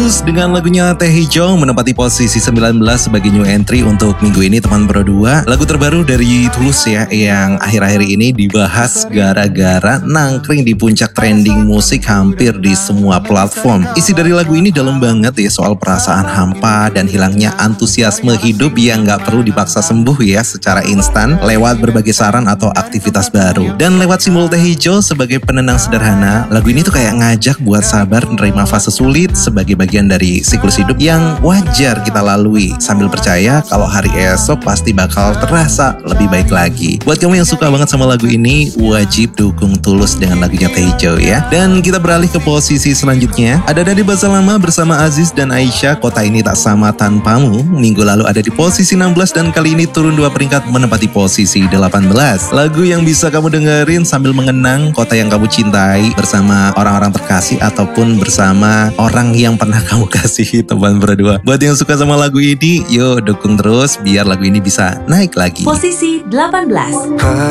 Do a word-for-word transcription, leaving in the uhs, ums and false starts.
Tulus dengan lagunya Teh Hijau menempati posisi sembilan belas sebagai new entry untuk minggu ini teman berdua. Lagu terbaru dari Tulus ya yang akhir-akhir ini dibahas gara-gara nangkring di puncak trending musik hampir di semua platform. Isi dari lagu ini dalam banget ya soal perasaan hampa dan hilangnya antusiasme hidup yang gak perlu dipaksa sembuh ya secara instan lewat berbagai saran atau aktivitas baru. Dan lewat simbol Teh Hijau sebagai penenang sederhana, lagu ini tuh kayak ngajak buat sabar menerima fase sulit sebagai bagian dari siklus hidup yang wajar kita lalui, sambil percaya kalau hari esok pasti bakal terasa lebih baik lagi. Buat kamu yang suka banget sama lagu ini, wajib dukung Tulus dengan lagunya Teh Hijau ya. Dan kita beralih ke posisi selanjutnya. Ada dari Bahasa Lama bersama Aziz dan Aisyah, Kota Ini Tak Sama Tanpamu. Minggu lalu ada di posisi enam belas dan kali ini turun dua peringkat menempati posisi delapan belas. Lagu yang bisa kamu dengerin sambil mengenang kota yang kamu cintai bersama orang-orang terkasih ataupun bersama orang yang pernah kamu kasihi teman berdua. Buat yang suka sama lagu ini, yuk dukung terus biar lagu ini bisa naik lagi. Posisi delapan belas.